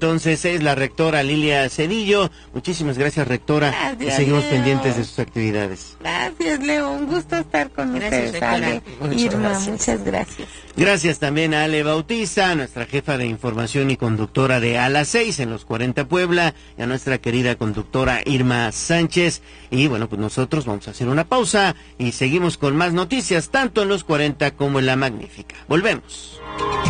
entonces es la rectora Lilia Cedillo. Muchísimas gracias, rectora. Gracias, y seguimos Leo. pendientes de sus actividades. Gracias, Leo. Un gusto estar con Gracias, ustedes, Ale. muchas Irma, gracias. muchas gracias. Gracias también a Ale Bautista, nuestra jefa de información y conductora de A las 6 en los 40 Puebla, y a nuestra querida conductora Irma Sánchez. Y bueno, pues nosotros vamos a hacer una pausa y seguimos con más noticias, tanto en los 40 como en La Magnífica. Volvemos.